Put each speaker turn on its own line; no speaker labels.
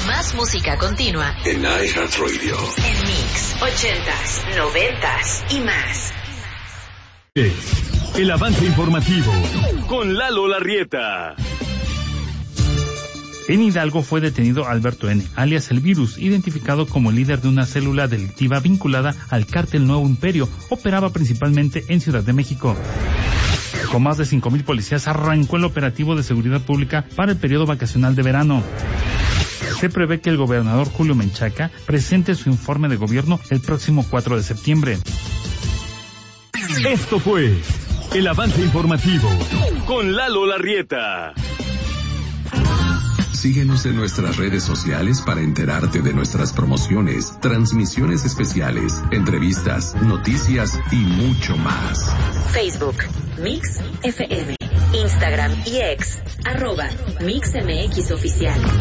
Más música continua
en iHeartRadio.
En Mix 80s, 90s y más.
El avance informativo con Lalo Larrieta.
En Hidalgo fue detenido Alberto N., alias El Virus, identificado como líder de una célula delictiva vinculada al cártel Nuevo Imperio. Operaba principalmente en Ciudad de México. Con más de 5,000 policías arrancó el operativo de seguridad pública para el periodo vacacional de verano. Se prevé que el gobernador Julio Menchaca presente su informe de gobierno el próximo 4 de septiembre.
Esto fue el avance informativo con Lalo Larrieta.
Síguenos en nuestras redes sociales para enterarte de nuestras promociones, transmisiones especiales, entrevistas, noticias y mucho más.
Facebook, Mix FM. Instagram y X, @MixMX Oficial.